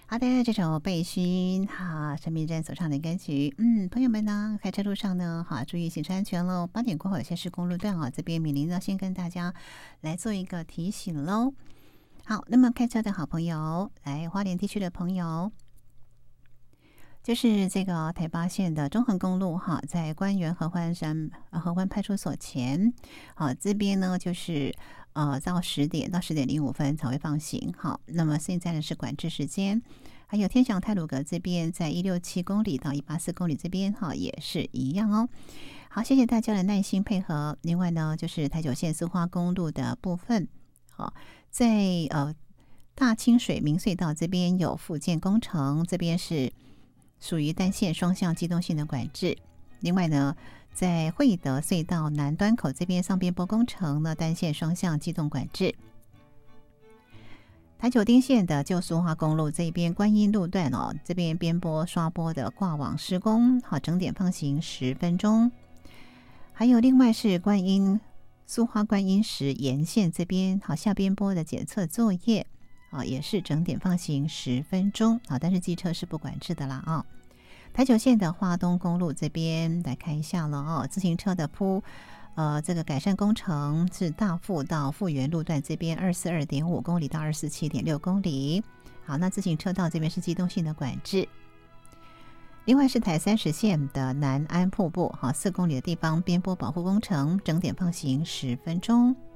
好的，这首贝勋陈明真所唱的歌曲，朋友们呢，开车路上呢，注意行车安全喽。8点过后有些是公路段这边敏玲呢，先跟大家来做一个提醒喽。好，那么开车的好朋友，来花莲地区的朋友，就是这个台八线的中横公路在关原合欢派出所前，这边呢就是到10点到10点05分才会放行。好，那么现在呢是管制时间。还有天祥太鲁阁这边在167公里到184公里这边也是一样哦。好，谢谢大家的耐心配合。另外呢，就是台九线苏花公路的部分，在大清水明隧道这边有复建工程，这边是属于单线双向机动性的管制。另外呢，在惠德隧道南端口这边上边坡工程呢，单线双向机动管制。台九丁线的旧苏花公路这边观音路段这边边坡刷坡的挂网施工，整点放行10分钟。还有另外是苏花观音石沿线这边下边坡的检测作业也是整点放行10分钟但是机车是不管制的啦台九线的花东公路这边来看一下了自行车的这个改善工程是大富到富源路段这边242.5公里到247.6公里。好，那自行车道这边是机动性的管制。另外是台30线的南安瀑布4公里的地方边坡保护工程，整点放行10分钟。